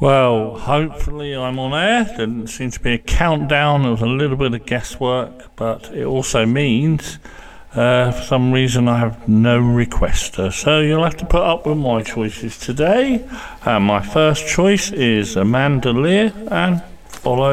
Well, hopefully I'm on air. There seems to be a countdown. There was a little bit of guesswork, but it also means for some reason I have no requester. So you'll have to put up with my choices today. My first choice is Amanda Lear, and followed